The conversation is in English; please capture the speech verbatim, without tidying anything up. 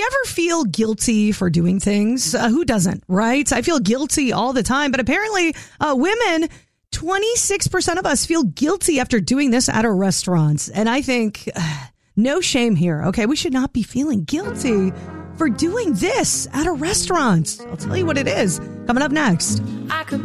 you ever feel guilty for doing things? Uh, who doesn't, right? I feel guilty all the time, but apparently uh, women, twenty-six percent of us feel guilty after doing this at our restaurants. And I think uh, no shame here. Okay, we should not be feeling guilty for doing this at a restaurant. I'll tell you what it is coming up next. I could